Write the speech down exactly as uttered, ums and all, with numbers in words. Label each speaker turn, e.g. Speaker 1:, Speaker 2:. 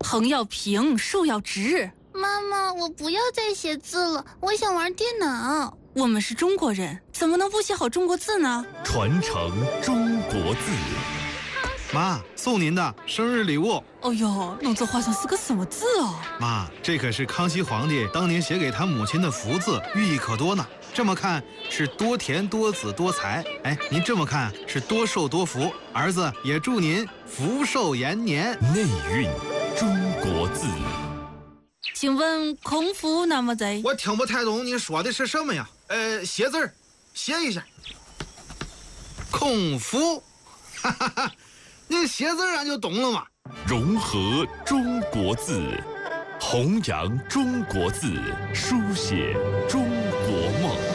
Speaker 1: 横要平，竖要直。
Speaker 2: 妈妈，我不要再写字了，我想玩电脑。
Speaker 1: 我们是中国人，怎么能不写好中国字呢？
Speaker 3: 传承中国字。
Speaker 4: 妈，送您的生日礼物。
Speaker 1: 哦呦，弄这画上是个什么字哦？
Speaker 4: 妈，这可是康熙皇帝当年写给他母亲的福字，寓意可多呢。这么看是多田多子多财，哎，您这么看是多寿多福。儿子也祝您福寿延年。
Speaker 3: 内蕴中国字。
Speaker 1: 请问空腹那么在？
Speaker 4: 我听不太懂你说的是什么呀？呃，写字儿，写一下。空腹，哈哈哈，你写字俺就懂了嘛。
Speaker 3: 融合中国字，弘扬中国字，书写中国梦。